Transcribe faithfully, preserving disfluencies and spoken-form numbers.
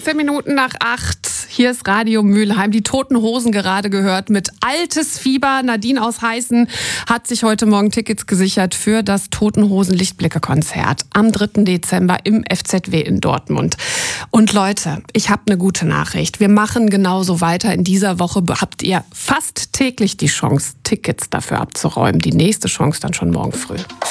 fünfzehn Minuten nach acht. Hier ist Radio Mülheim. Die Toten Hosen gerade gehört mit Altes Fieber. Nadine aus Heißen hat sich heute Morgen Tickets gesichert für das Toten Hosen Lichtblicke-Konzert am dritten Dezember im F Z W in Dortmund. Und Leute, ich habe eine gute Nachricht. Wir machen genauso weiter. In dieser Woche habt ihr fast täglich die Chance, Tickets dafür abzuräumen. Die nächste Chance dann schon morgen früh.